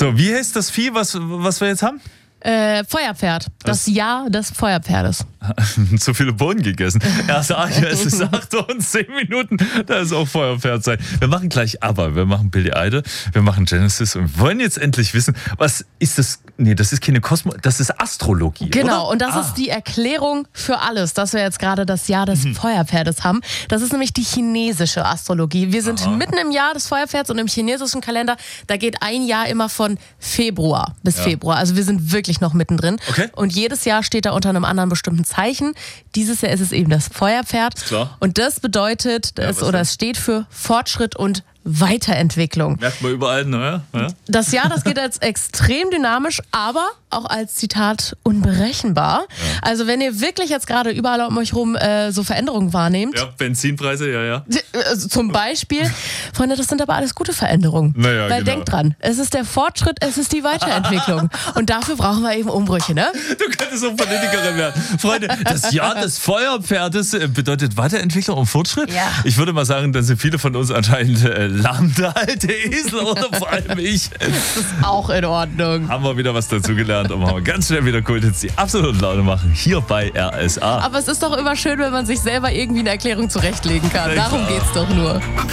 So, wie heißt das Vieh, was wir jetzt haben? Feuerpferd. Das Jahr des Feuerpferdes. Zu viele Bohnen gegessen. Es ist 8 und 10 Minuten, da ist auch Feuerpferdzeit. Wir machen gleich wir machen Billy Idol, wir machen Genesis und wir wollen jetzt endlich wissen, was ist das? Nee, das ist keine das ist Astrologie, Genau, oder? und das ist die Erklärung für alles, dass wir jetzt gerade das Jahr des Feuerpferdes haben. Das ist nämlich die chinesische Astrologie. Wir sind mitten im Jahr des Feuerpferds und im chinesischen Kalender, da geht ein Jahr immer von Februar bis Februar. Also wir sind wirklich noch mittendrin. Okay. Und jedes Jahr steht da unter einem anderen bestimmten Zeichen. Dieses Jahr ist es eben das Feuerpferd. Klar. Und das bedeutet, es steht für Fortschritt und Weiterentwicklung. Merkt man überall, ne? Ja? Das Jahr, das geht als extrem dynamisch, aber auch als Zitat unberechenbar. Ja. Also wenn ihr wirklich jetzt gerade überall um euch rum so Veränderungen wahrnehmt. Ja, Benzinpreise, ja. Also zum Beispiel, Freunde, das sind aber alles gute Veränderungen. Naja, weil genau. denkt dran, es ist der Fortschritt, es ist die Weiterentwicklung. Und dafür brauchen wir eben Umbrüche, ne? Du könntest auch Politikerin werden. Freunde, das Jahr des Feuerpferdes bedeutet Weiterentwicklung und Fortschritt. Ja. Ich würde mal sagen, dann sind viele von uns anscheinend lahmte alte Esel oder vor allem ich. Das ist auch in Ordnung. Haben wir wieder was dazu gelernt und haben wir ganz schnell wieder Kult, die absolut Laune machen, hier bei RSA. Aber es ist doch immer schön, wenn man sich selber irgendwie eine Erklärung zurechtlegen kann. Darum geht's doch nur.